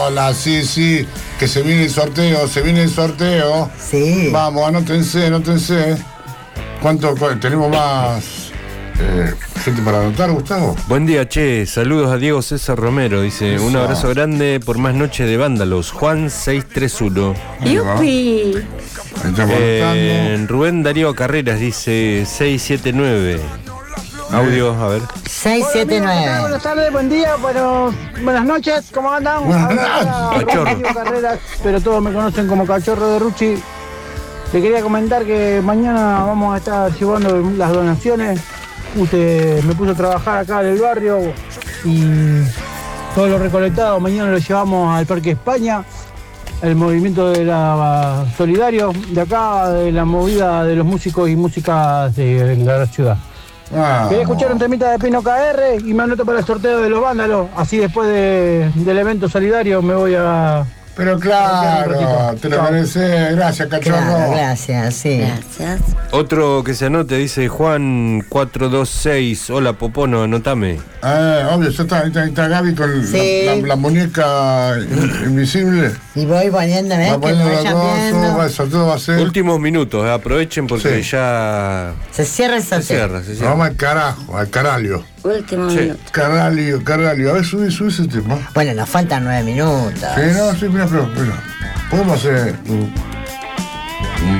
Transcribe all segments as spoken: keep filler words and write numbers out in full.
Hola, sí, sí, que se viene el sorteo, se viene el sorteo. Sí. Vamos, anótense, anótense. ¿Cuánto tenemos más eh, gente para anotar, Gustavo? Buen día, che. Saludos a Diego César Romero. Dice, Eso. un abrazo grande por más noches de vándalos. Juan seiscientos treinta y uno. ¡Yupi! Ahí estamos Eh, anotando. Rubén Darío Carreras dice seiscientos setenta y nueve. Audio, a ver. seis siete nueve. Buenas tardes, buen día, bueno, buenas noches, ¿cómo andan? Buenas Habla noches. Cachorro. Rodrigo Carreras, pero todos me conocen como Cachorro de Rucci. Le quería comentar que mañana vamos a estar llevando las donaciones. Puse, me puse a trabajar acá en el barrio y todo lo recolectado mañana lo llevamos al Parque España, el movimiento de la solidario de acá, de la movida de los músicos y músicas de la ciudad. Ah, Quería escuchar un temita de Pino K R y me anoto para el sorteo de los vándalos. Así después de, del evento solidario me voy a... pero claro, te lo Chao. mereces. Gracias, cachorro. Claro, gracias, sí. Gracias. Otro que se anote, dice Juan cuatro dos seis. Hola, Popono, anotame. Eh, obvio, ya está, ahí está, ahí está Gaby con Sí. la, la- la muñeca in- invisible. Y voy poniéndome Va que me poniendo los vayan dos, viendo. el sorteo va a ser. Últimos minutos, eh, aprovechen porque Sí. ya Se cierra el se sorteo. cierra, se Nos cierra. vamos al carajo, al caralio. Último Sí. minuto. Caralio, caralio. A ver, subí, subí ese tema. Bueno, nos faltan nueve minutos. Sí, no, sí, mira, pero, mira. Podemos hacer. un- un-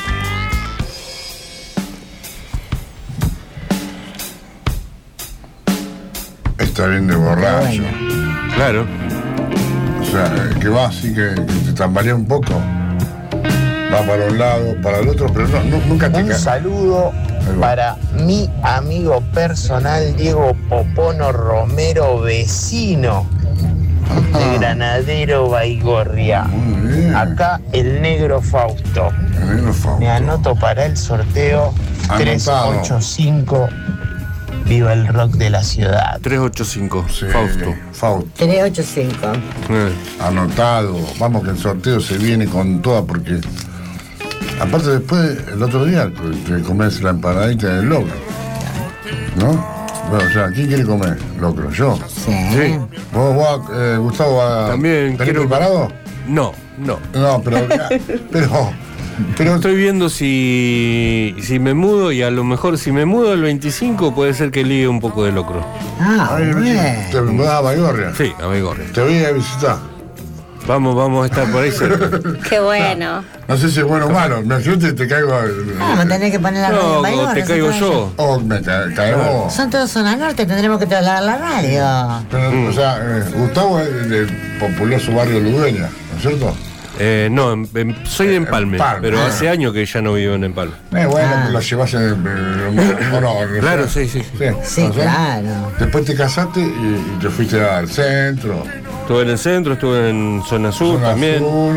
Está bien de borracho. Claro. O sea, que va así que, que te tambalea un poco. Va para un lado, para el otro, pero no, no- nunca te Un cae. saludo Ahí va. para mi amigo personal Diego Popono Romero, vecino de Granadero Baigorria. Muy bien. Acá el negro Fausto. El negro Fausto. Me anoto para el sorteo tres ocho cinco. Viva el rock de la ciudad. trescientos ochenta y cinco. Sí, Fausto. Fausto. tres ocho cinco. Eh. Anotado. Vamos que el sorteo se viene con toda porque. Aparte después, el otro día, te comes la empanadita del locro. ¿No? Bueno, o sea, ¿quién quiere comer? Locro, yo. Sí. Sí. ¿Vos, vos eh, Gustavo, va- También tenés quiero- preparado? No, no. No, pero. pero. Pero. Estoy viendo si, si me mudo y a lo mejor si me mudo el veinticinco puede ser que ligue un poco de locro. Ah, Ay, te bueno. vas a Baigorria. Sí, a Baigorria. Te voy a visitar. Vamos, vamos a estar por ahí cerca. Qué bueno. No sé si es bueno o malo. Me ayudas y te caigo. Vamos a tener que poner la radio No, en Baigorria, te se caigo puede yo. Oh, me ca- caigo. hacer. Son todos zona norte, tendremos que trasladar la radio. Pero, o sea, eh, Gustavo es del populoso barrio Ludueña, ¿no es cierto? Eh, no, en- en- soy de Empalme, Empalme. pero Ah. hace años que ya no vivo en Empalme. Eh, bueno, Ah. lo llevas en el. o no, no Claro, sé. sí, sí. Sí, ¿no sé? claro. Después te casaste y, y te fuiste al centro. Estuve en el centro, estuve en zona sur zona también. sur,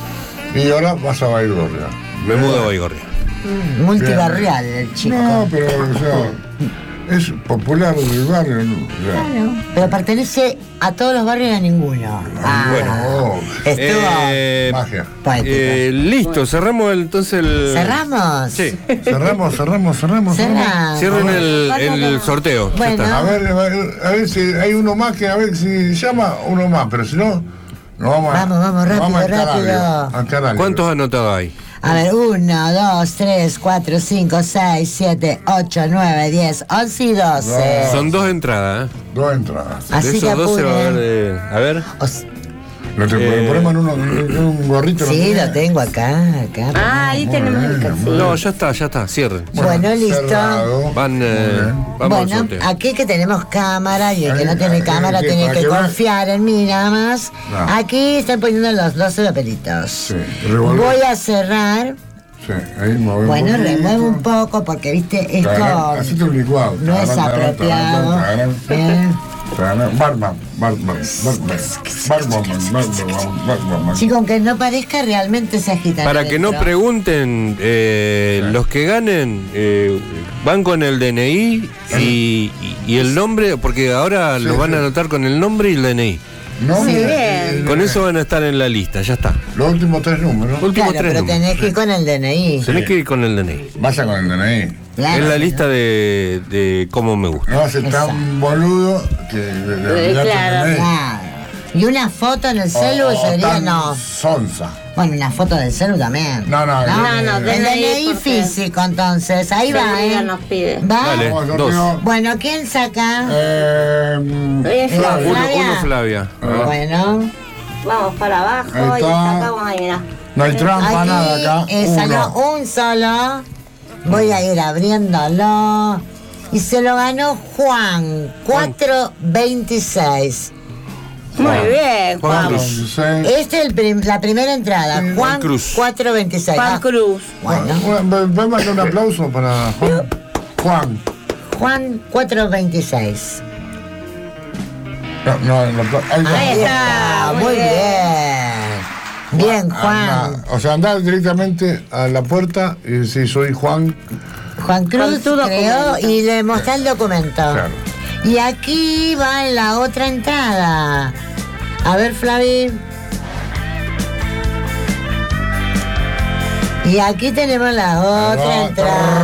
y ahora vas a Baigorria. Me mudo a Baigorria. Multibarrial el chico. No, pero, o sea, es popular del barrio, ¿no? O sea, Pero pertenece a todos los barrios y a ninguno. Ah, bueno, estuvo Eh, magia. poético. eh, listo, cerramos el- entonces el. ¿Cerramos? Sí. Cerramos, cerramos, cerramos. cerramos. Cerramos. Cierren el, Bueno, el sorteo. Ya bueno. está. A ver, a ver, a ver si hay uno más que, a ver si llama uno más, pero si no, nos vamos a. Vamos, vamos, nos rápido, al rápido. Caralio, al Caralio. ¿Cuántos anotados hay? A ver, uno, dos, tres, cuatro, cinco, seis, siete, ocho, nueve, diez, once y doce. No. Son dos entradas, ¿eh? Dos entradas. Así de que esos dos se va a ver. apuren. de- a ver. Os- Lo te Eh, ponemos en, uno, en un gorrito. ¿no? Sí, lo tengo acá, acá. Ah, ahí tenemos el casino. No, ya está, ya está, cierren. Bueno, listo. cerrado. Van, Muy eh, bien. vamos al Bueno, sorteo. aquí que tenemos cámara y el que Ahí, no tiene ahí, cámara sí, tiene para que que vea. confiar en mí nada más. No. Aquí están poniendo los doce papelitos. Sí, revolver. Voy a cerrar. Sí, ahí movemos. Bueno, un poquito. remuevo un poco porque, viste, esto Tarán, hacete un licuado. no es Tarán, tarán, apropiado. tarán, tarán. ¿eh? Barman, barman, barman, barman, barman, barman, barman. Sí, con que no parezca realmente se agita. Para que no adentro. pregunten, eh, Sí. los que ganen eh, van con el D N I y, y- y el nombre, porque ahora Sí, los van sí. a anotar con el nombre y el D N I. No, Sí, eh, bien. eh, Con eso van a estar en la lista, ya está. Los últimos tres números. Últimos Claro, tres pero números. tenés que ir con el D N I. Tenés que ir con el D N I. Vaya con el D N I. Claro. Es la lista de, de cómo me gusta. No va a ser tan Exacto. boludo que de- de Eh, olvidarte claro. del D N I. Claro. Y una foto en el celu, O- eso o sería tan no. Sonsa. Bueno, una foto del celu también. No, no, No, el- no, el- D El N I D N I porque- físico, entonces. Ahí va, Seguridad ¿eh? nos pide. ¿Va? Dale. Vamos, dos. sorteo. Bueno, ¿quién saca? Eh, Oye, Flavia. Uno, Flavia. uno Flavia. A ver. Bueno, Vamos para abajo Ahí y está. sacamos ahí, mirá. No hay trampa, aquí nada acá. eh, salió Uno. un solo. Voy a ir abriéndolo. Y se lo ganó Juan, cuatro veintiséis. Muy bien, Juan Juan. Cruz. veintiséis. Esta es el prim- la primera entrada. Sí, Juan Cruz. cuatro veintiséis. Juan Ah, Cruz. Bueno, ¿Puedes mandar un aplauso para Juan? Juan. Juan cuatro veintiséis. No, no, no, ahí está. Ahí está, muy muy bien. bien. Bien, Juan. Anda, o sea, andar directamente a la puerta y decir soy Juan. Juan Cruz Con tu creó documento. y le mostré el documento. Claro. Y aquí va la otra entrada. A ver, Flavi. Y aquí tenemos la otra va.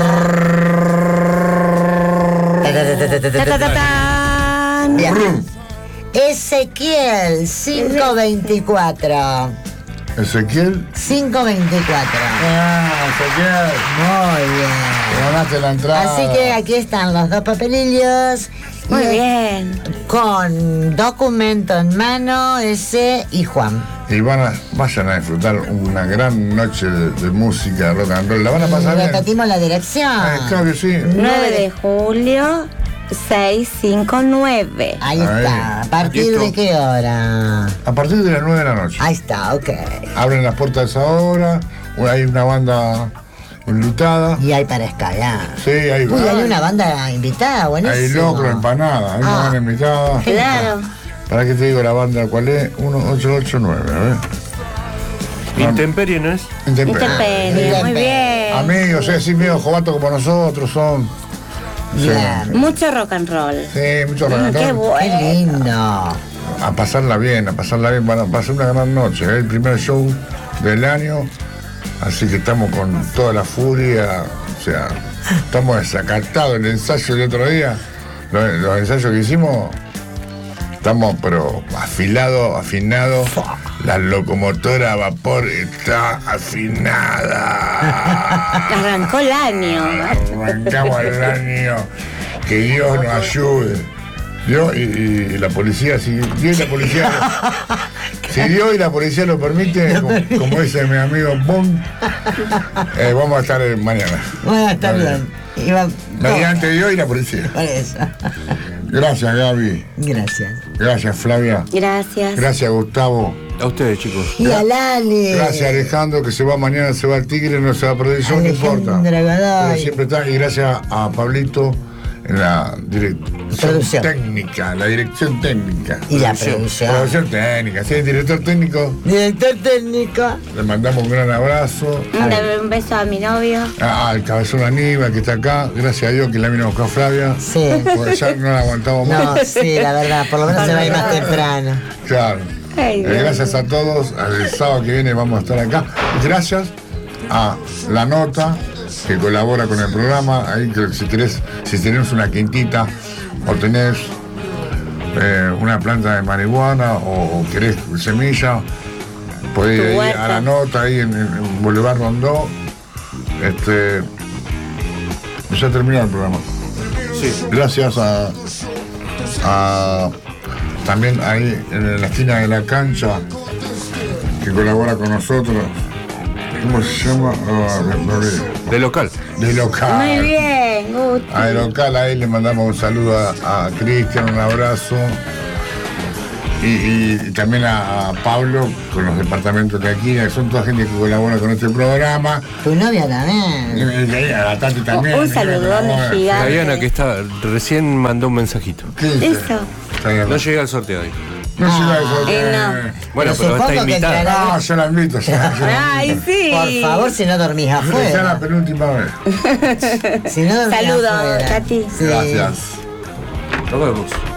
entrada. Ta, ta, ta, tan. Bien. Ezequiel quinientos veinticuatro. Ezequiel. quinientos veinticuatro. Ah, Ezequiel. Muy bien. Te ganaste la entrada. Así que aquí están los dos papelillos. Muy Y bien. con documento en mano, ese y Juan. Y van a, vayan a disfrutar una gran noche de, de música, rock and roll. ¿La van a pasar bien? Repetimos la dirección. Ah, claro que sí. nueve de julio, seiscientos cincuenta y nueve. Ahí Ahí. está. ¿A partir Listo. de qué hora? A partir de las nueve de la noche. Ahí está, ok. Abren las puertas a esa hora. Hay una banda invitada. Y hay para escalar. Sí, hay, Uy, hay una banda invitada, buenísimo. hay locro, empanada. Hay una Ah. banda invitada. Claro. ¿Para qué te digo la banda cuál es? uno ocho ocho nueve, a ver. Intemperie, ¿no es? Intemperie. Intemperie, muy bien. Amigos, es así medio jovato como nosotros son. Bien. Mucho rock and roll. Sí, mucho Mm, rock. qué Qué bueno. lindo. A pasarla bien, a pasarla bien. Va a va a ser una gran noche. Es el primer show del año. Así que estamos con toda la furia. O sea, estamos desacatados. El ensayo del otro día, los, los ensayos que hicimos, estamos pero afilados, afinados. La locomotora a vapor está afinada. Arrancó el año. Arrancamos el año. Que Dios nos ayude. Dios y, y- y la policía, si Dios y la policía, si Dios y la policía lo permiten, como, como dice mi amigo Bon, eh, vamos a estar eh, mañana. Bueno, está Está bien. Iba- Mediante Dios y la policía. Por eso. Gracias, Gaby. Gracias. Gracias, Flavia. Gracias. Gracias, Gustavo. A ustedes, chicos. Y a Lali. Gracias, Alejandro, que se va mañana, se va al Tigre, no se va a perder el show, no importa. Alejandro Godoy. Pero siempre está. Y gracias a Pablito en la dirección Producción. técnica, la dirección técnica. Y la producción. Producción técnica, sí, director técnico. Director técnico. Le mandamos un gran abrazo. Dale un beso a mi novio. Ah, al cabezón Aníbal que está acá. Gracias a Dios que la vino a buscar Flavia. Sí. Porque ya no la aguantamos más. No, sí, la verdad, por lo menos se va a ir más temprano. Claro. Ay, Eh, Dios. gracias a todos. El sábado que viene vamos a estar acá. Gracias a La Nota, que colabora con el programa. Ahí que si querés, si tenés una quintita o tenés eh, una planta de marihuana o, o querés semilla, podés Tu ir huerta. a La Nota ahí en, en Boulevard Rondó. Este, ya terminó el programa. Sí. Gracias a, a- también ahí en la esquina de la cancha que colabora con nosotros. ¿Cómo se llama? Ah, me- me olvidé. De local. De local. Muy bien, Gusti. A de local ahí le mandamos un saludo a, a Cristian, un abrazo. Y, y- y también a, a Pablo con los departamentos de aquí, que son toda gente que colabora con este programa. Tu novia Y, también. y- y a la Tati también. Un que saludón colabora. gigante. Diana, que está, recién mandó un mensajito. ¿Qué dice? Eso. Está bien. No llega al sorteo ahí. No llega eso. Eh, no. Bueno, Pero pero supongo está que invitada. entrará. No, yo la invito. Ya, yo la invito. Ay, sí. Por favor, si no dormís Ya la afuera. penúltima vez. Si no dormís Saludos, afuera. Tati. Sí. Gracias. Nos vemos.